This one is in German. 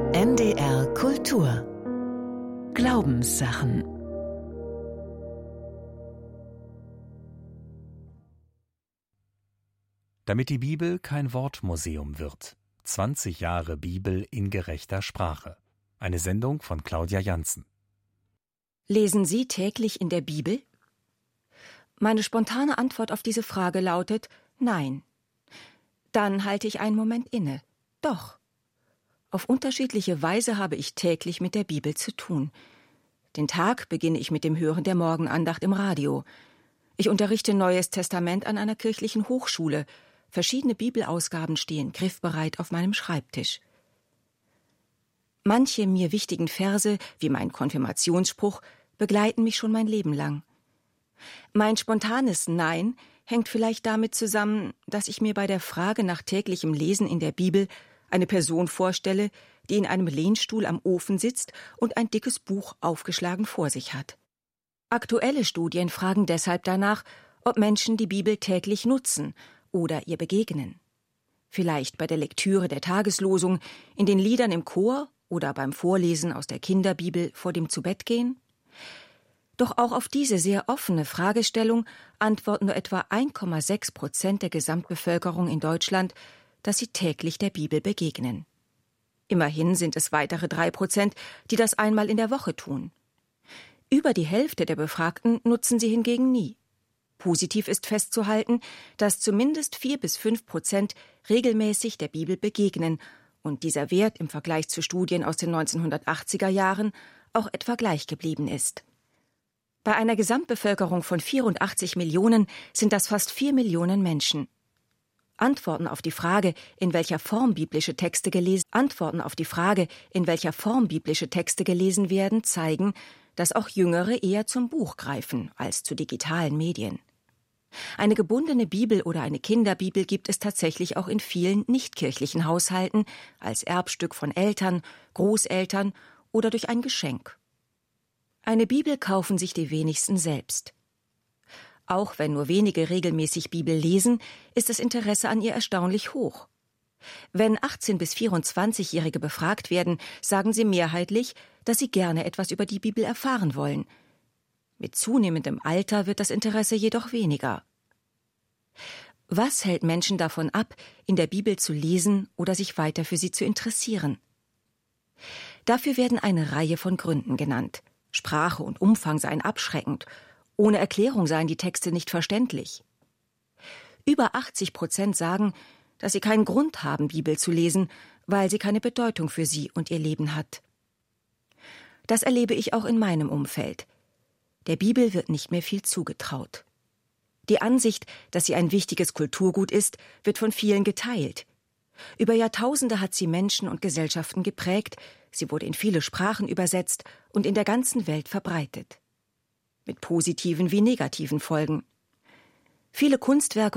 NDR Kultur Glaubenssachen. Damit die Bibel kein Wortmuseum wird. 20 Jahre Bibel in gerechter Sprache. Eine Sendung von Claudia Janzen. Lesen Sie täglich in der Bibel? Meine spontane Antwort auf diese Frage lautet Nein. Dann halte ich einen Moment inne. Doch. Auf unterschiedliche Weise habe ich täglich mit der Bibel zu tun. Den Tag beginne ich mit dem Hören der Morgenandacht im Radio. Ich unterrichte Neues Testament an einer kirchlichen Hochschule. Verschiedene Bibelausgaben stehen griffbereit auf meinem Schreibtisch. Manche mir wichtigen Verse, wie mein Konfirmationsspruch, begleiten mich schon mein Leben lang. Mein spontanes Nein hängt vielleicht damit zusammen, dass ich mir bei der Frage nach täglichem Lesen in der Bibel eine Person vorstelle, die in einem Lehnstuhl am Ofen sitzt und ein dickes Buch aufgeschlagen vor sich hat. Aktuelle Studien fragen deshalb danach, ob Menschen die Bibel täglich nutzen oder ihr begegnen. Vielleicht bei der Lektüre der Tageslosung, in den Liedern im Chor oder beim Vorlesen aus der Kinderbibel vor dem Zubettgehen? Doch auch auf diese sehr offene Fragestellung antworten nur etwa 1,6% der Gesamtbevölkerung in Deutschland, dass sie täglich der Bibel begegnen. Immerhin sind es weitere 3%, die das einmal in der Woche tun. Über die Hälfte der Befragten nutzen sie hingegen nie. Positiv ist festzuhalten, dass zumindest 4-5% regelmäßig der Bibel begegnen und dieser Wert im Vergleich zu Studien aus den 1980er Jahren auch etwa gleich geblieben ist. Bei einer Gesamtbevölkerung von 84 Millionen sind das fast 4 Millionen Menschen. Antworten auf die Frage, in welcher Form biblische Texte gelesen werden, zeigen, dass auch Jüngere eher zum Buch greifen als zu digitalen Medien. Eine gebundene Bibel oder eine Kinderbibel gibt es tatsächlich auch in vielen nichtkirchlichen Haushalten als Erbstück von Eltern, Großeltern oder durch ein Geschenk. Eine Bibel kaufen sich die wenigsten selbst. Auch wenn nur wenige regelmäßig Bibel lesen, ist das Interesse an ihr erstaunlich hoch. Wenn 18- bis 24-Jährige befragt werden, sagen sie mehrheitlich, dass sie gerne etwas über die Bibel erfahren wollen. Mit zunehmendem Alter wird das Interesse jedoch weniger. Was hält Menschen davon ab, in der Bibel zu lesen oder sich weiter für sie zu interessieren? Dafür werden eine Reihe von Gründen genannt. Sprache und Umfang seien abschreckend. Ohne Erklärung seien die Texte nicht verständlich. Über 80% sagen, dass sie keinen Grund haben, Bibel zu lesen, weil sie keine Bedeutung für sie und ihr Leben hat. Das erlebe ich auch in meinem Umfeld. Der Bibel wird nicht mehr viel zugetraut. Die Ansicht, dass sie ein wichtiges Kulturgut ist, wird von vielen geteilt. Über Jahrtausende hat sie Menschen und Gesellschaften geprägt, sie wurde in viele Sprachen übersetzt und in der ganzen Welt verbreitet. Mit positiven wie negativen Folgen. Viele Kunstwerke